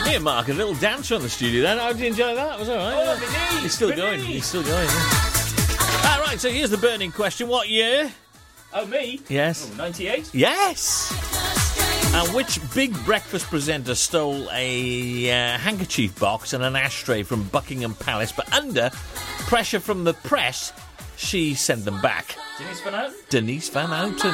Me and Mark had a little dance around the studio then. How did you enjoy that? Was that all right? Oh, He's still going. He's still going. Yeah. All right, so here's the burning question. What year? Oh, me? Yes. Oh, 98? Yes! And which big breakfast presenter stole a handkerchief box and an ashtray from Buckingham Palace, but under pressure from the press, she sent them back? Denise Van Outen? Denise Van Outen.